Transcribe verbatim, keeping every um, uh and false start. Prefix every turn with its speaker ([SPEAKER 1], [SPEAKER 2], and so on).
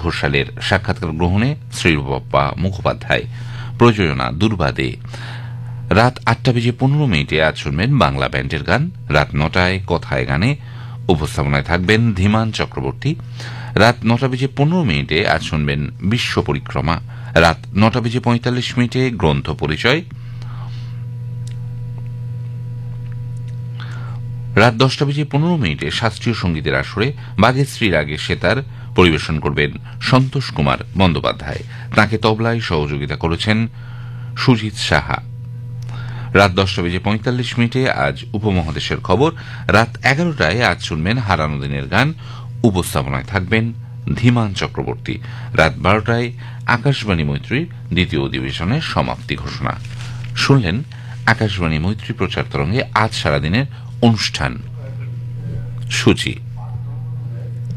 [SPEAKER 1] ঘোষালের সাক্ষাৎকার গ্রহণে শ্রীরূপা মুখোপাধ্যায়। প্রযোজনা দুর্বাদে। রাত আটটা বেজে পনেরো মিনিটে আজ শুনবেন বাংলা ব্যান্ডের গান। রাত নটায় কথায় গানে উপস্থাপনায় থাকবেন ধীমান চক্রবর্তী। রাত নটা বেজে পনেরো মিনিটে আজ শুনবেন বিশ্ব পরিক্রমা। রাত নটা বেজে পঁয়তাল্লিশ মিনিটে গ্রন্থ পরিচয়। রাত দশটা বেজে পনেরো মিনিটে শাস্ত্রীয় সঙ্গীতের আসরে বাগেশ্রী রাগে সেতার পরিবেশন করবেন সন্তোষ কুমার বন্দ্যোপাধ্যায়। তাঁকে তবলায় সহযোগিতা করেছেন সুজিত সাহা। রাত দশটা বেজে পঁয়তাল্লিশ মিনিটে আজ উপমহাদেশের খবর। রাত এগারোটায় আজ শুনবেন হারানো দিনের গান। উপস্থাপনায় থাকবেন ধীমান চক্রবর্তী। রাত বারোটায় আকাশবাণী মৈত্রীর দ্বিতীয় অধিবেশনের সমাপ্তি ঘোষণা। শুনলেন আকাশবাণী মৈত্রী প্রচার তরঙ্গে আজ সারাদিনের অনুষ্ঠান সূচি।